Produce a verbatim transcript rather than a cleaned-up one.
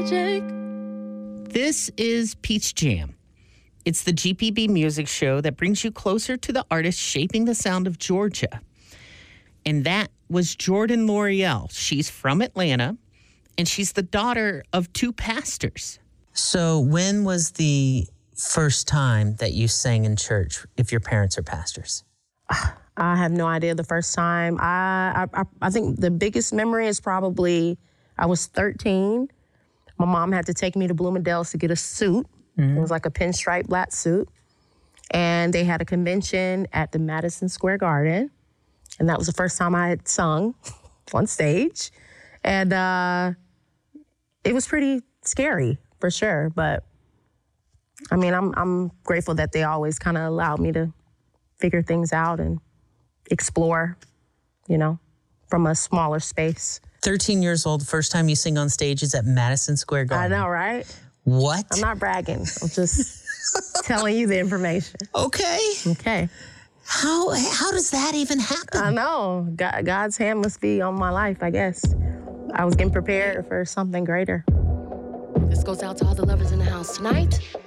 magic. This is Peach Jam. It's the G P B music show that brings you closer to the artists shaping the sound of Georgia. And that was Jordan L'Oreal. She's from Atlanta, and she's the daughter of two pastors. So when was the first time that you sang in church, if your parents are pastors? I have no idea the first time. I, I I think the biggest memory is probably I was thirteen. My mom had to take me to Bloomingdale's to get a suit. Mm-hmm. It was like a pinstripe black suit. And they had a convention at the Madison Square Garden. And that was the first time I had sung on stage. And uh, it was pretty scary, for sure. But, I mean, I'm I'm grateful that they always kind of allowed me to figure things out and explore, you know, from a smaller space. thirteen years old, first time you sing on stage is at Madison Square Garden. I know, right? What? I'm not bragging. I'm just telling you the information. Okay. Okay. How how does that even happen? I know. God, God's hand must be on my life, I guess. I was getting prepared for something greater. This goes out to all the lovers in the house tonight.